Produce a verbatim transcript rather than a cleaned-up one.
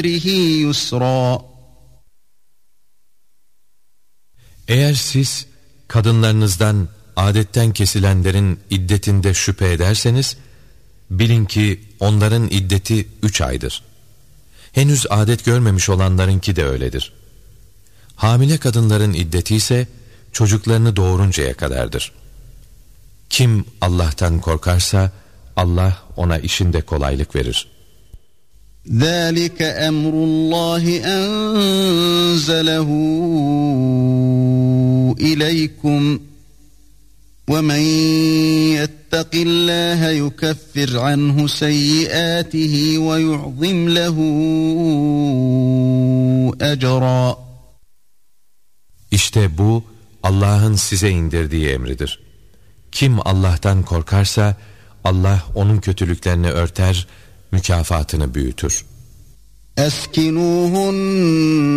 يُسْرًا. Eğer siz kadınlarınızdan adetten kesilenlerin iddetinde şüphe ederseniz, bilin ki onların iddeti üç aydır. Henüz adet görmemiş olanlarınki de öyledir. Hamile kadınların iddeti ise çocuklarını doğuruncaya kadardır. Kim Allah'tan korkarsa Allah ona işinde kolaylık verir. ذَٰلِكَ أَمْرُ اللّٰهِ أَنْزَلَهُ إِلَيْكُمْ وَمَنْ يَتَّقِ اللّٰهَ يُكَفِّرْ عَنْهُ سَيِّئَاتِهِ وَيُعْظِمْ لَهُ أَجْرًا. İşte bu Allah'ın size indirdiği emridir. Kim Allah'tan korkarsa Allah onun kötülüklerini örter, mükafatını büyütür. أَسْكِنُوهُنَّ